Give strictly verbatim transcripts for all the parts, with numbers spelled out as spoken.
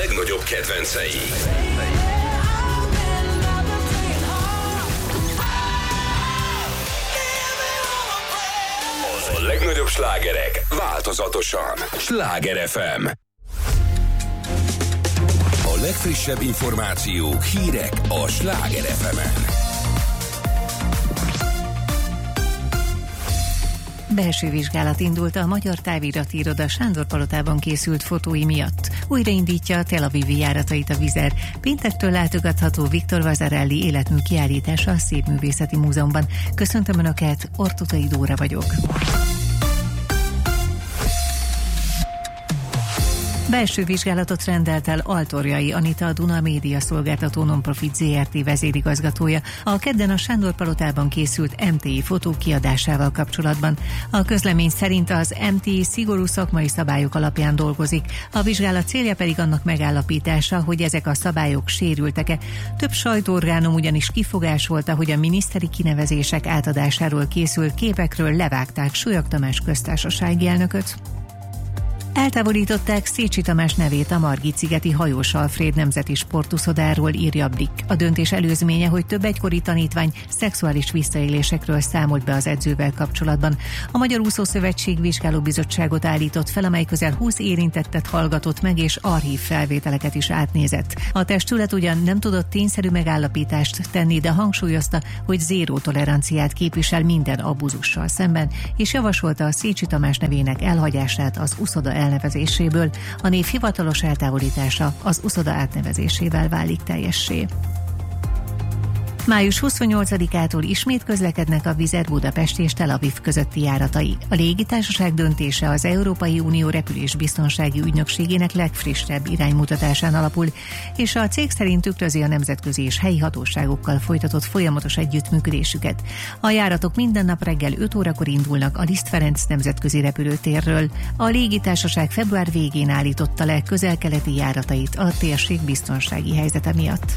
legnagyobb kedvencei. A legnagyobb slágerek változatosan. Sláger ef em. A legfrissebb információk, hírek a Sláger ef emen. Belső vizsgálat indult a Magyar Távirati Iroda Sándor-palotában készült fotói miatt. Újraindítja a Tel Avivi járatait a Vizer. Péntektől látogatható Viktor Vasarely életmű kiállítása a Szépművészeti Múzeumban. Köszöntöm Önöket, Ortutai Dóra vagyok. Belső vizsgálatot rendelt el Altorjai Anita, a Duna Média Szolgáltató Nonprofit zé er té vezérigazgatója a kedden a Sándor-palotában készült em té i fotók kiadásával kapcsolatban. A közlemény szerint az em té i szigorú szakmai szabályok alapján dolgozik, a vizsgálat célja pedig annak megállapítása, hogy ezek a szabályok sérültek-e. Több sajtóorgánum ugyanis kifogásolta, hogy a miniszteri kinevezések átadásáról készült képekről levágták Súlyog Tamás köztársasági elnököt. Eltávolították Szécsi Tamás nevét a Margit-szigeti Hajós Alfréd nemzeti sportuszodáról, írja Blik. A döntés előzménye, hogy több egykori tanítvány szexuális visszaélésekről számolt be az edzővel kapcsolatban. A Magyar Úszószövetség vizsgálóbizottságot állított fel, amely közel húsz érintettet hallgatott meg és archív felvételeket is átnézett. A testület ugyan nem tudott tényszerű megállapítást tenni, de hangsúlyozta, hogy zéró toleranciát képvisel minden abuzussal szemben, és javasolta a Szécsi Tamás nevének elhagyását az uszoda elnevezéséből. A név hivatalos eltávolítása az uszoda átnevezésével válik teljessé. május huszonnyolcadikától ismét közlekednek a Vizer Budapest és Tel Aviv közötti járatai. A légitársaság döntése az Európai Unió repülésbiztonsági ügynökségének legfrissebb iránymutatásán alapul, és a cég szerint tükrözi a nemzetközi és helyi hatóságokkal folytatott folyamatos együttműködésüket. A járatok minden nap reggel öt órakor indulnak a Liszt Ferenc nemzetközi repülőtérről. A légitársaság február végén állította le közel-keleti járatait a térség biztonsági helyzete miatt.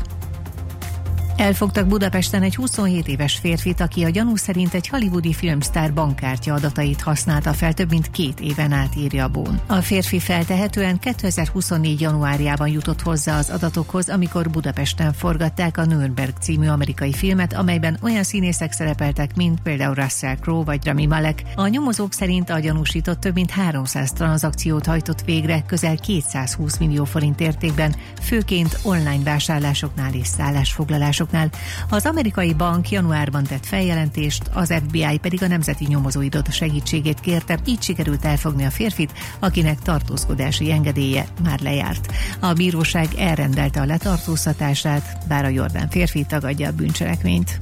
Elfogtak Budapesten egy huszonhét éves férfit, aki a gyanú szerint egy hollywoodi filmsztár bankkártya adatait használta fel több mint két éven át, írja a Bón. A férfi feltehetően kétezer-huszonnégy januárjában jutott hozzá az adatokhoz, amikor Budapesten forgatták a Nürnberg című amerikai filmet, amelyben olyan színészek szerepeltek, mint például Russell Crowe vagy Rami Malek. A nyomozók szerint a gyanúsított több mint háromszáz tranzakciót hajtott végre, közel kétszázhúsz millió forint értékben, főként online vásárlásoknál és szállásfoglalásoknál. Az amerikai bank januárban tett feljelentést, az ef bé i pedig a Nemzeti Nyomozóiroda segítségét kérte, így sikerült elfogni a férfit, akinek tartózkodási engedélye már lejárt. A bíróság elrendelte a letartóztatását, bár a jordán férfi tagadja a bűncselekményt.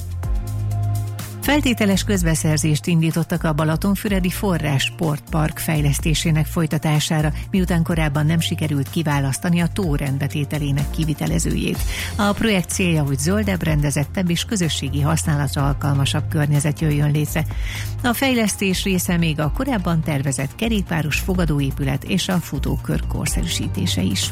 Feltételes közbeszerzést indítottak a Balatonfüredi Forrás Sportpark fejlesztésének folytatására, miután korábban nem sikerült kiválasztani a tó rendbetételének kivitelezőjét. A projekt célja, hogy zöldebb, rendezettebb és közösségi használatra alkalmasabb környezet jöjjön létre. A fejlesztés része még a korábban tervezett kerékpáros fogadóépület és a futókör korszerűsítése is.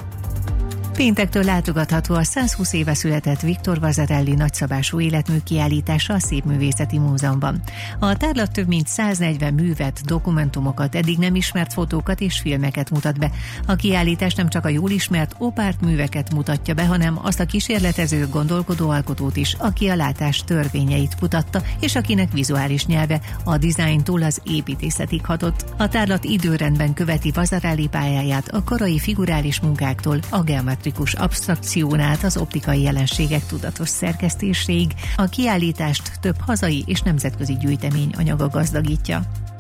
Péntektől látogatható a százhúsz éve született Viktor Vasarely nagyszabású életmű kiállítása a Szépművészeti Múzeumban. A tárlat több mint száznegyven művet, dokumentumokat, eddig nem ismert fotókat és filmeket mutat be. A kiállítás nem csak a jól ismert opárt műveket mutatja be, hanem azt a kísérletező, gondolkodó alkotót is, aki a látás törvényeit kutatta, és akinek vizuális nyelve a dizájntól az építészetig hatott. A tárlat időrendben követi Vasarely pályáját a korai figurális munkáktól a geometrikus absztrakción át az optikai jelenségek tudatos szerkesztéséig. A kiállítást több hazai és nemzetközi gyűjtemény anyaga gazdagítja.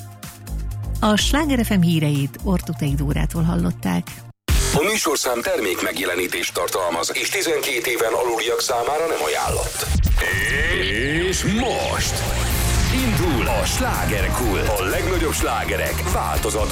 A Sláger ef em híreit Ortutai Dórától hallották. A műsorszám termék megjelenítést tartalmaz, és tizenkét éven aluliak számára nem ajánlott. És most indul a Slágerkult, a legnagyobb slágerek változatosan.